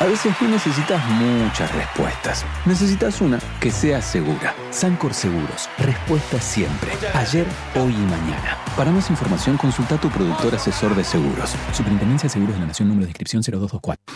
A veces no necesitas muchas respuestas. Necesitas una que sea segura. Sancor Seguros. Respuesta siempre. Ayer, hoy y mañana. Para más información, consulta a tu productor asesor de seguros. Superintendencia de Seguros de la Nación, número de inscripción 0224.